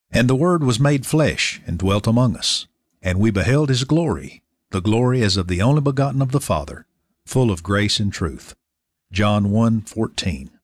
And the Word was made flesh, and dwelt among us. And we beheld his glory, the glory as of the only begotten of the Father, full of grace and truth. John 1:14.